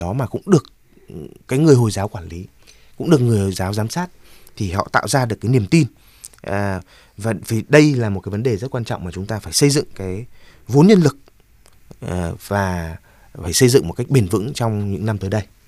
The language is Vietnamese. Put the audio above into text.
đó mà cũng được cái người Hồi giáo quản lý, cũng được người Hồi giáo giám sát, thì họ tạo ra được cái niềm tin. Và vì đây là một cái vấn đề rất quan trọng mà chúng ta phải xây dựng cái vốn nhân lực và phải xây dựng một cách bền vững trong những năm tới đây.